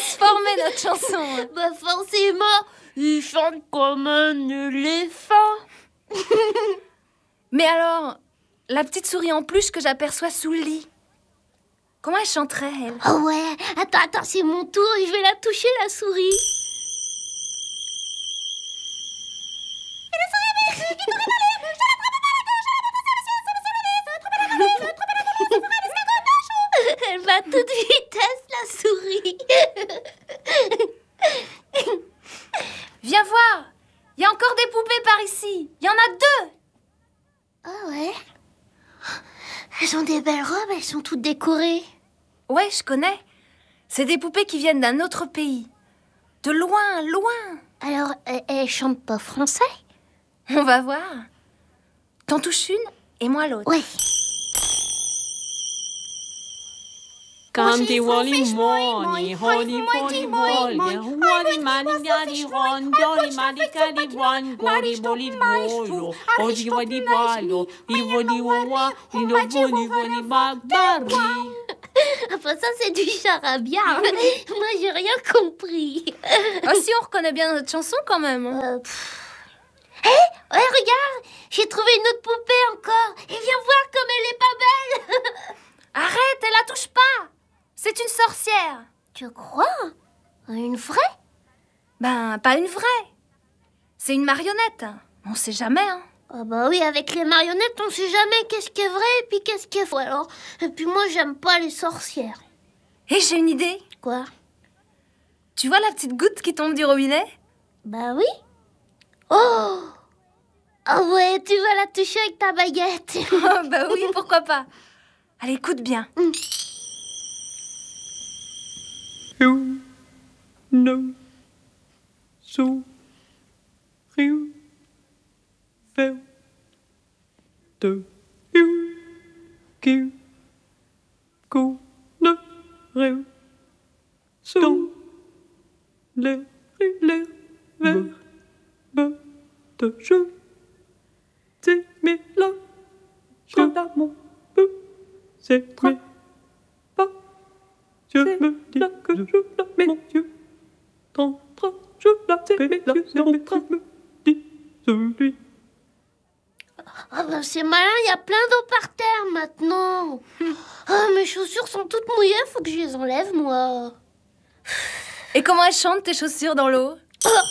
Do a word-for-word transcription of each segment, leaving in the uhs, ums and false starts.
transformé notre chanson. Bah forcément, il chante comme un éléphant. Mais alors, la petite souris en peluche que j'aperçois sous le lit, comment elle chanterait, elle? Oh ouais, attends, attends, c'est mon tour, je vais la toucher, la souris. Elle va à toute vitesse, la souris. Viens voir, il y a encore des poupées par ici. Il y en a deux. Ah ouais? Elles ont des belles robes, elles sont toutes décorées. Ouais, je connais. C'est des poupées qui viennent d'un autre pays. De loin, loin. Alors, elles, elles chantent pas français? On va voir. T'en touches une et moi l'autre. Ouais. Come to Wally Morning, Holy Holy Wally, Wally Money Daddy One, Jolly Money Caddy One, Wally Wally Wolo, Holy Wally Wallo, Wally Wawa, Wally Wally Barbari. Enfin, ça, c'est du charabia. Moi, j'ai rien compris. Ah si, on reconnaît bien notre chanson quand même. Euh, Hé, hey, ouais, regarde, j'ai trouvé une autre poupée encore. Et viens voir comme elle est pas belle. Arrête, elle la touche pas. C'est une sorcière. Tu crois? Une vraie? Ben, pas une vraie. C'est une marionnette. On sait jamais, hein. Ah bah oui, avec les marionnettes, on sait jamais qu'est-ce qui est vrai et puis qu'est-ce qui est faux. Alors, et puis moi, j'aime pas les sorcières. Et j'ai une idée. Quoi? Tu vois la petite goutte qui tombe du robinet? Bah oui. Oh! Ah ouais, tu vas la toucher avec ta baguette. Oh, bah oui, pourquoi pas. Allez, écoute bien. Mm. You know, so you felt the you give go no real so les les vers de je c'est mais là je l'amour c'est mais pas je me dis que je la mes yeux tendra je la mes yeux me dit celui. Ah bah c'est malin, il y a plein d'eau par terre maintenant. Ah, mes chaussures sont toutes mouillées, faut que je les enlève, moi. Et comment elles chantent tes chaussures dans l'eau? Ah.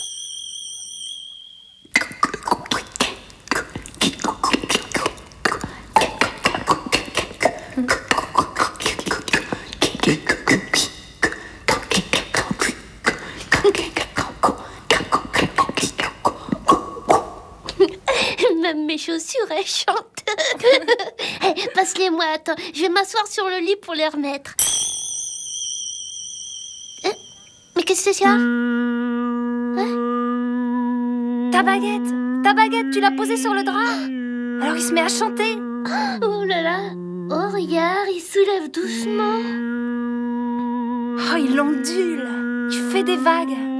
Même mes chaussures, elles chantent. Hey, passe-les-moi, attends. Je vais m'asseoir sur le lit pour les remettre. Euh, mais qu'est-ce que c'est ça? Hein? Ta baguette, ta baguette, tu l'as posée sur le drap. Alors il se met à chanter. Oh là là. Oh, regarde, il soulève doucement. Oh, il ondule. Il fait des vagues.